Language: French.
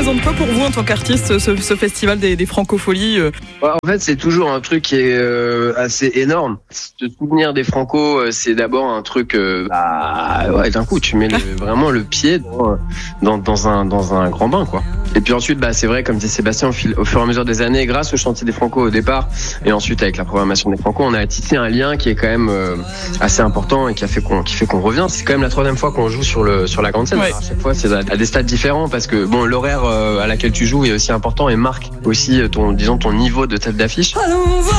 représente quoi pour vous en tant qu'artiste, ce festival des Francopholies En fait, c'est toujours un truc qui est assez énorme. Se souvenir des Franco, c'est d'abord un truc. D'un coup, tu mets vraiment le pied dans un grand bain, quoi. Et puis ensuite, c'est vrai, comme dit Sébastien, au fur et à mesure des années, grâce au chantier des Franco au départ, et ensuite avec la programmation des Franco, on a tissé un lien qui est quand même assez important et qui fait qu'on revient. C'est quand même la 3e fois qu'on joue sur la grande scène. Ouais. À chaque fois, c'est à des stades différents parce que l'horaire à laquelle tu joues est aussi important et marque aussi ton niveau de tête d'affiche.